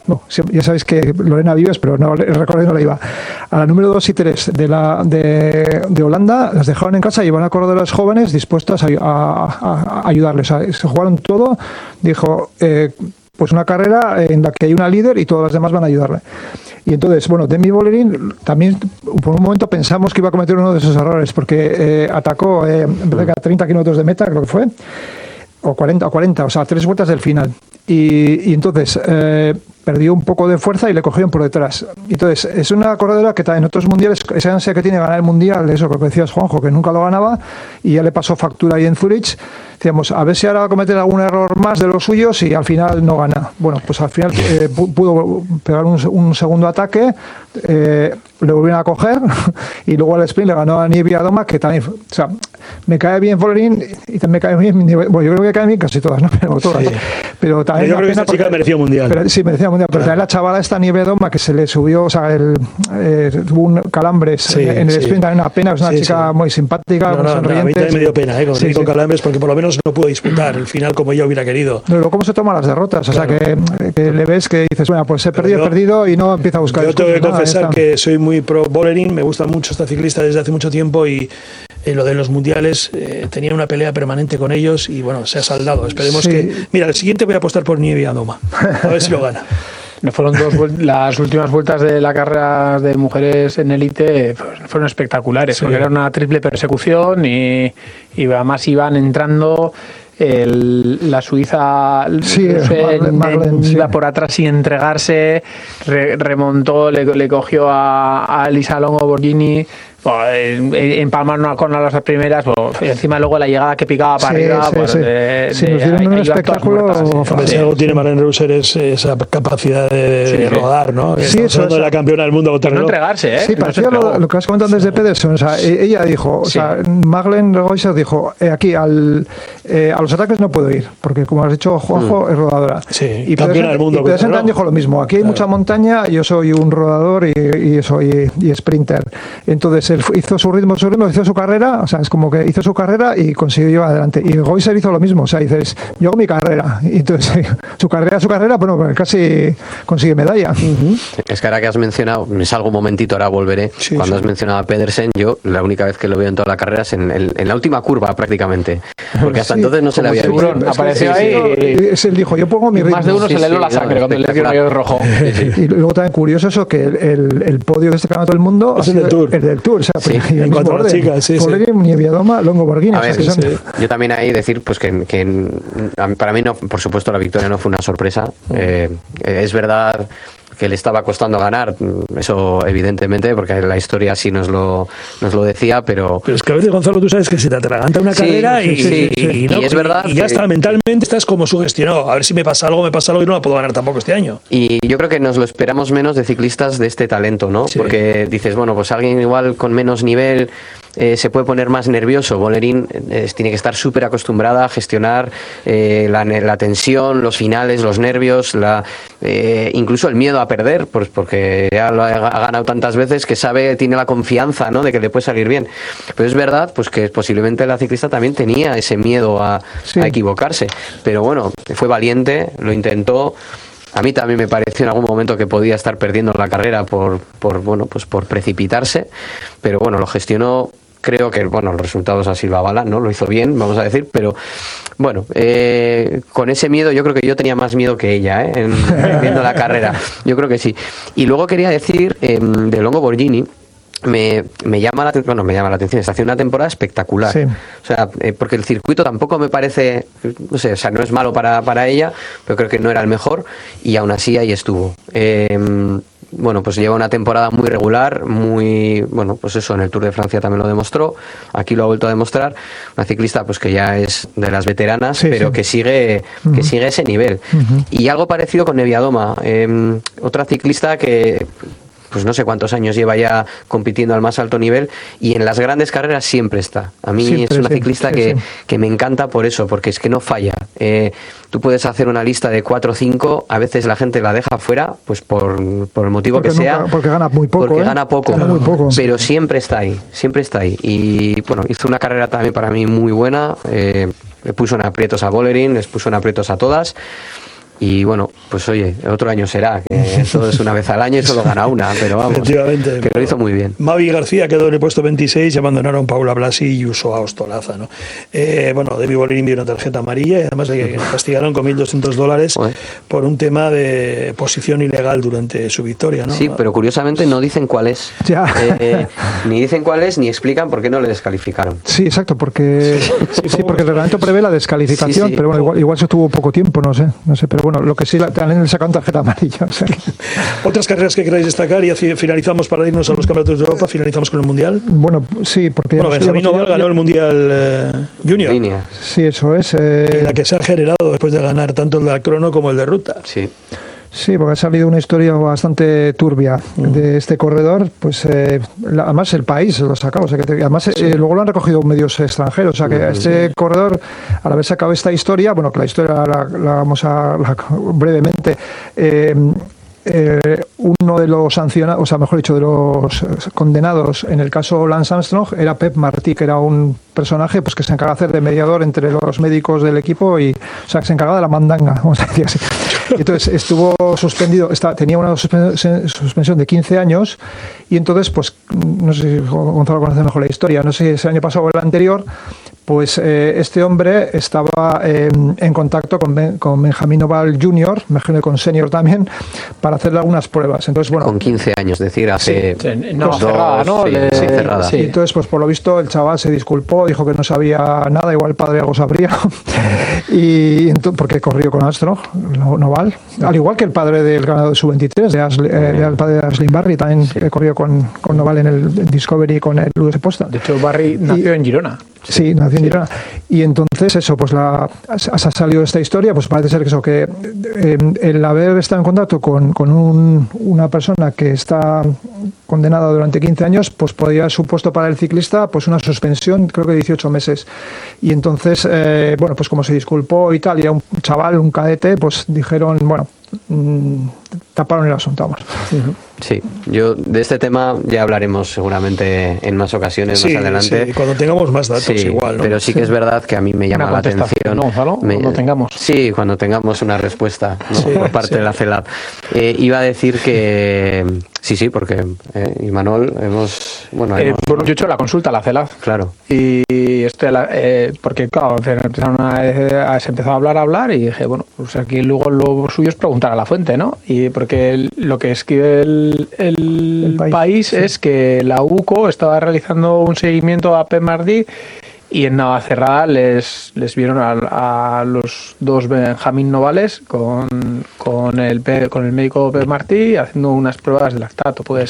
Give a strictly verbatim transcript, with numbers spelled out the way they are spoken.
no, ya sabéis que Lorena Vives, pero no, el recorrido no la iba. A la número dos y tres de, la, de, de Holanda las dejaron en casa y iban a corredores jóvenes dispuestos a, a, a ayudarles. O sea, se jugaron todo, dijo, eh, pues una carrera en la que hay una líder y todas las demás van a ayudarle. Y entonces, bueno, Demi Vollering también por un momento pensamos que iba a cometer uno de esos errores, porque eh, atacó eh, en vez de a treinta kilómetros de meta, creo que fue, o cuarenta, o cuarenta, o sea, tres vueltas del final. Y, y entonces eh, perdió un poco de fuerza y le cogieron por detrás. Entonces, es una corredora que en otros mundiales, esa ansia que tiene ganar el mundial, eso que decías, Juanjo, que nunca lo ganaba, y ya le pasó factura ahí en Zurich. Decíamos, a ver si ahora va a cometer algún error más de los suyos y al final no gana. Bueno, pues al final eh, pudo pegar un, un segundo ataque, eh, le volvieron a coger y luego al sprint le ganó a Nibia Doma, que también, o sea, me cae bien Vollering y también me cae bien, bueno, yo creo que me caen bien casi todas, ¿no? Pero todas. Sí. Pero también pero yo creo que esta chica porque, mereció mundial. Pero, sí, merecía mundial, pero claro. También la chavala esta Nibia Doma que se le subió, o sea, el, eh, tuvo un calambres sí, en el sí. sprint, también una pena, es una sí, chica sí. muy simpática, no, muy no, sonriente. No, a mí también me dio pena, ¿eh? Con, sí, con sí. calambres, porque por lo menos no pudo disputar el final como ella hubiera querido. Pero cómo se toman las derrotas, o claro. sea, que, que le ves que dices, bueno, pues he perdido, yo, he perdido y no empieza a buscar. Yo tengo que confesar nada, que soy muy pro Vollering, me gusta mucho esta ciclista desde hace mucho tiempo y en lo de los mundiales eh, tenía una pelea permanente con ellos y bueno, se ha saldado. Esperemos sí. que... Mira, el siguiente voy a apostar por Nibia Doma, a ver si lo gana. No fueron dos las últimas vueltas de la carrera de mujeres en élite pues, fueron espectaculares, sí. porque era una triple persecución y, y además iban entrando... El, la suiza sí, Marlen, Marlen, iba sí. por atrás sin entregarse, re, remontó, le, le cogió a, a Elisa Longo Borghini, empalmaron una corna a las primeras, pues, encima luego la llegada que picaba para sí, arriba, sí, pues, sí. De, sí, de, nos dieron un espectáculo. Si algo tiene Marlene Reusser es esa capacidad de, sí, de rodar, ¿no? Sí, Estamos eso, hablando de la campeona del mundo. No entregarse, ¿eh? Sí, parecía no lo, lo que has comentado antes de Pedersen. O sea, ella dijo, o sí. sea, Marlene Reusser dijo, eh, aquí al, eh, a los ataques no puedo ir, porque como has dicho, Juanjo mm. es rodadora. Sí, y campeona del mundo. Y Pedersen también dijo lo mismo. Aquí hay claro. mucha montaña, yo soy un rodador y, y soy y, y sprinter. Entonces él hizo su ritmo, su ritmo, hizo su carrera, o sea, es como que hizo su carrera y consiguió llevar adelante. Y Reusser hizo lo mismo, o sea, dices, yo hago mi carrera. Y entonces, su carrera, su carrera, bueno, casi consigue medalla. Uh-huh. Es que ahora que has mencionado, me salgo un momentito, ahora volveré. Sí, Cuando sí. has mencionado a Pedersen, yo la única vez que lo veo en toda la carrera es en, en, en la última curva prácticamente. Porque hasta sí, entonces no se le había visto. Apareció ahí y él dijo, yo pongo mi ritmo. Más de uno sí, se le heló sí, la sangre no, cuando le dio el rojo. Sí, sí. Y luego también curioso eso, que el, el, el podio de este campeonato del mundo es el del Tour. El del Tour, o sea, sí, en cuanto a las chicas, sí, Vollering, sí. Nibia Doma, Longo Borghini. A ver, o sea, sí, son... sí. Yo también ahí decir pues que, que para mí no, por supuesto la victoria no fue una sorpresa. Eh, es verdad que le estaba costando ganar, eso evidentemente, porque la historia sí nos lo, nos lo decía, pero... Pero es que a veces, Gonzalo, tú sabes que se te atraganta una sí, carrera y, sí, y, y, ¿no? y es verdad y ya que... está, mentalmente estás como sugestionado, a ver si me pasa algo, me pasa algo y no la puedo ganar tampoco este año. Y yo creo que nos lo esperamos menos de ciclistas de este talento, ¿no? Sí. Porque dices, bueno, pues alguien igual con menos nivel... Eh, se puede poner más nervioso. Vollering eh, tiene que estar súper acostumbrada a gestionar eh, la, la tensión, los finales, los nervios, la, eh, incluso el miedo a perder, pues porque ya lo ha, ha ganado tantas veces que sabe, tiene la confianza, ¿no?, de que le puede salir bien. Pero es verdad pues que posiblemente la ciclista también tenía ese miedo a, sí. a equivocarse. Pero bueno, fue valiente, lo intentó. A mí también me pareció en algún momento que podía estar perdiendo la carrera por, por bueno, pues por precipitarse, pero bueno, lo gestionó. Creo que, bueno, los resultados así lo avalan, ¿no? Lo hizo bien, vamos a decir, pero bueno, eh, con ese miedo yo creo que yo tenía más miedo que ella, ¿eh? En, viendo la carrera, yo creo que sí. Y luego quería decir eh, de Longo Borghini, Me, me llama la bueno me llama la atención, está haciendo una temporada espectacular, sí. o sea, eh, porque el circuito tampoco me parece, no sé, o sea, no es malo para, para ella, pero creo que no era el mejor y aún así ahí estuvo. Eh, bueno, pues lleva una temporada muy regular, muy, bueno, pues eso, en el Tour de Francia también lo demostró, aquí lo ha vuelto a demostrar, una ciclista pues que ya es de las veteranas, sí, pero sí. que sigue uh-huh. que sigue ese nivel. Uh-huh. Y algo parecido con Nibia Doma, eh, otra ciclista que pues no sé cuántos años lleva ya compitiendo al más alto nivel y en las grandes carreras siempre está. A mí siempre, es una ciclista sí, que, sí. que me encanta por eso, porque es que no falla. Eh, tú puedes hacer una lista de cuatro o cinco, a veces la gente la deja fuera, pues por, por el motivo porque que nunca, sea. Porque gana muy poco. Porque ¿eh? gana poco, gana muy poco. Pero siempre está ahí, siempre está ahí. Y bueno, hizo una carrera también para mí muy buena, eh, le puso en aprietos a Vollering, les puso en aprietos a todas. Y bueno, pues oye, otro año será, que todo es una vez al año y solo gana una, pero vamos, efectivamente, que lo hizo muy bien. Mavi García quedó en el puesto veintiséis y abandonaron Paula Blasi y Usoa Ostolaza, ¿no? Eh, bueno, Debbie Bolerín vio una tarjeta amarilla y además le castigaron con mil doscientos dólares Joder. por un tema de posición ilegal durante su victoria, ¿no? Sí, pero curiosamente no dicen cuál es. Ya. Eh, eh, ni dicen cuál es, ni explican por qué no le descalificaron. Sí, exacto, porque sí, sí, porque el reglamento prevé la descalificación, sí, sí. pero bueno, igual, igual se tuvo poco tiempo, no sé, no sé, pero bueno, lo que sí, también le sacaron tarjeta amarilla. O sea que... Otras carreras que queráis destacar y finalizamos para irnos a los campeonatos de Europa, finalizamos con el Mundial. Bueno, sí, porque... Bueno, Benjamín Oval ganó el Mundial eh, Junior. Línea. Sí, eso es. Eh... La que se ha generado después de ganar tanto el de crono como el de ruta. Sí. Sí, porque ha salido una historia bastante turbia mm. de este corredor, pues eh, la, además el país lo sacaba, o sea que te, además sí. eh, luego lo han recogido medios extranjeros, o sea que mm, este sí. corredor, al haber sacado esta historia, bueno, que la historia la, la vamos a la, brevemente, eh, Eh, uno de los sancionados, o sea, mejor dicho, de los condenados en el caso Lance Armstrong era Pep Martí, que era un personaje pues que se encarga de hacer de mediador entre los médicos del equipo y, o sea, que se encargaba de la mandanga, vamos a decir así. Y entonces estuvo suspendido, está, tenía una suspensión de quince años y entonces, pues, no sé si Gonzalo conoce mejor la historia, no sé si ese año pasado o el anterior, pues eh, este hombre estaba eh, en contacto con, ben, con Benjamín Oval junior, me imagino con senior también, para hacerle algunas pruebas. Entonces, bueno, con quince años, es decir, hace sí, no, dos, cerrada, ¿no? Sí, Le, sí, cerrada. Sí. Y entonces, pues por lo visto, el chaval se disculpó, dijo que no sabía nada, igual el padre algo sabría, y entonces, porque corrió con Armstrong, Oval, al igual que el padre del ganador de su veintitrés, de Ashley, eh, el padre de Ashley Barry, también sí. corrió con, con Oval en el Discovery con el U S Posta. De hecho, Barry nació y, en Girona. Sí, nació en Girona. Y entonces eso, pues la, ha salido esta historia, pues parece ser que eso, que eh, el haber estado en contacto con, con un, una persona que está condenada durante quince años, pues podría haber supuesto para el ciclista pues una suspensión, creo que dieciocho meses. Y entonces, eh, bueno, pues como se disculpó y tal, y era un chaval, un cadete, pues dijeron, bueno, mmm, taparon el asunto, vamos. Sí, yo de este tema ya hablaremos seguramente en más ocasiones sí, más adelante. Sí, cuando tengamos más datos, sí, igual, ¿no? Pero sí que es verdad que a mí me llama la atención. ¿No, Gonzalo? Me, cuando tengamos. Sí, cuando tengamos una respuesta, ¿no? sí, por parte sí. de la CELAB. Eh, iba a decir que sí, sí, porque eh, Imanol hemos, bueno, eh, hemos, bueno, yo he hecho la consulta a la CELAB. Claro. Y esto eh, porque claro, empezaron a, a, se empezó a hablar a hablar y dije, bueno, pues aquí luego lo suyo es preguntar a la fuente, ¿no? Y porque el, lo que escribe el, el, el país, país sí. es que la U C O estaba realizando un seguimiento a Pep Martí y en Navacerrada les, les vieron a, a los dos Benjamín Novales con, con, el, con el médico Pep Martí haciendo unas pruebas de lactato. Pues